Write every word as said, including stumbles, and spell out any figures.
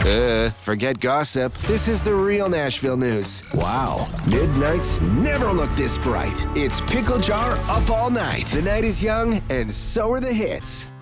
Uh, forget gossip. This is the real Nashville news. Wow. Midnights never look this bright. It's Pickle Jar Up All Night. The night is young, and so are the hits.